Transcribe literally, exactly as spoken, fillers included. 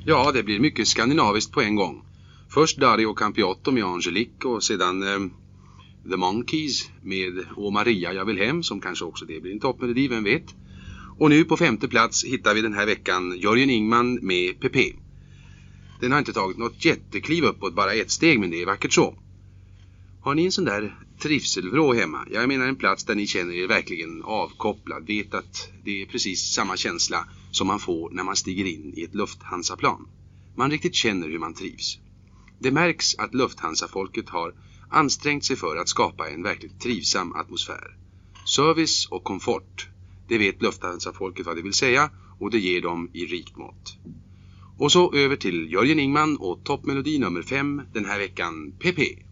Ja, det blir mycket skandinaviskt på en gång. Först Dario Campiotto med Angelique och sedan eh, The Monkees med Å Maria jag vill hem, som kanske också det blir en toppmelodi, vem vet. Och nu på femte plats hittar vi den här veckan Jörgen Ingman med P P. Den har inte tagit något jättekliv uppåt, bara ett steg, men det är vackert så. Har ni en sån där trivselvrå hemma? Jag menar en plats där ni känner er verkligen avkopplad, vet att det är precis samma känsla som man får när man stiger in i ett Lufthansa-plan. Man riktigt känner hur man trivs. Det märks att Lufthansa-folket har ansträngt sig för att skapa en verkligt trivsam atmosfär. Service och komfort, det vet Lufthansa-folket vad det vill säga, och det ger dem i rikt mått. Och så över till Jörgen Ingman och toppmelodi nummer fem den här veckan, P P.